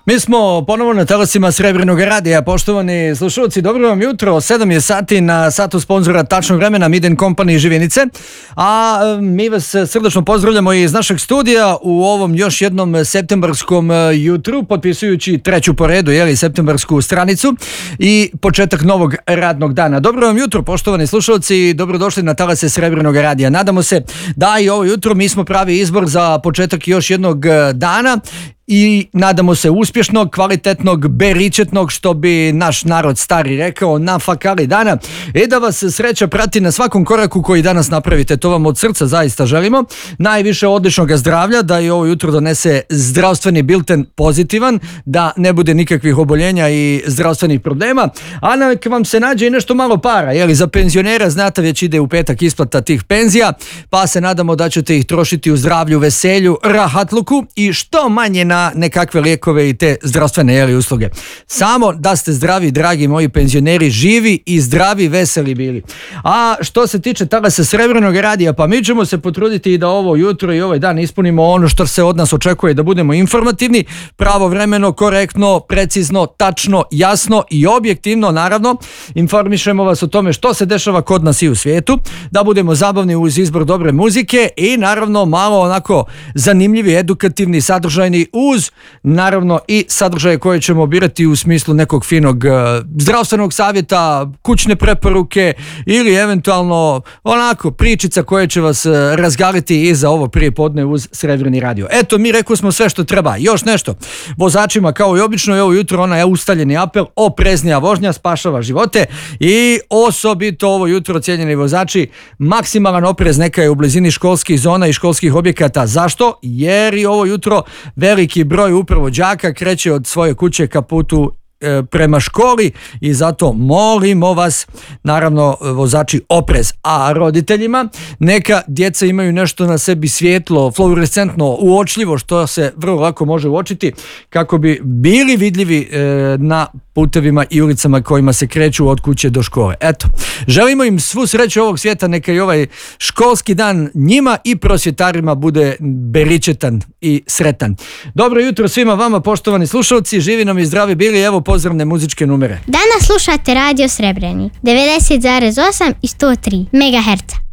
Mi smo ponovo na talasima Srebrnog radija. Poštovani slušalci, dobro vam jutro. 7 je sati na satu sponzora tačnog vremena Miden Company Živinice. A mi vas srdačno pozdravljamo iz našeg studija u ovom još jednom septembarskom jutru, potpisujući treću po redu, septembarsku stranicu i početak novog radnog dana. Dobro vam jutro, poštovani slušalci, dobrodošli na talase Srebrnog radija. Nadamo se da i ovo jutro mi smo pravi izbor za početak još jednog dana i nadamo se uspješnog, kvalitetnog, beričetnog, što bi naš narod stari rekao, na fakali dana, i da vas sreća prati na svakom koraku koji danas napravite. To vam od srca zaista želimo. Najviše odličnog zdravlja, da i ovo jutro donese zdravstveni bilten pozitivan, da ne bude nikakvih oboljenja i zdravstvenih problema, a nek vam se nađe i nešto malo para, za penzionera, znate, već ide u petak isplata tih penzija, pa se nadamo da ćete ih trošiti u zdravlju, veselju, rahatluku i što manje na nekakve lijekove i te zdravstvene usluge. Samo da ste zdravi, dragi moji penzioneri, živi i zdravi, veseli bili. A što se tiče talasa Srebrnog radija, pa mi ćemo se potruditi i da ovo jutro i ovaj dan ispunimo ono što se od nas očekuje, da budemo informativni, pravovremeno, korektno, precizno, tačno, jasno i objektivno, naravno. Informišemo vas o tome što se dešava kod nas i u svijetu, da budemo zabavni uz izbor dobre muzike i naravno malo onako zanimljivi, edukativni, sadržajni, uz naravno i sadržaje koje ćemo birati u smislu nekog finog zdravstvenog savjeta, kućne preporuke ili eventualno onako pričica koje će vas razgaliti i za ovo prije podne uz Srebrni radio. Eto, mi rekli smo sve što treba. Još nešto, vozačima kao i obično i ovo jutro onaj ustaljeni apel, opreznija vožnja spašava živote i osobito ovo jutro, cijenjeni vozači, maksimalan oprez neka je u blizini školskih zona i školskih objekata. Zašto? Jer i ovo jutro veliki broj upravo đaka kreće od svoje kuće ka putu prema školi i zato molimo vas, naravno vozači, oprez, a roditeljima neka djeca imaju nešto na sebi svjetlo, fluorescentno, uočljivo, što se vrlo lako može uočiti kako bi bili vidljivi na putevima i ulicama kojima se kreću od kuće do škole. Eto, želimo im svu sreću ovog svijeta, neka i ovaj školski dan njima i prosvjetarima bude beričetan i sretan. Dobro jutro svima vama, poštovani slušalci, živi nam i zdravi bili, evo pozdravne muzičke numere. Danas slušate Radio Srebreni 90,8 i 103 MHz.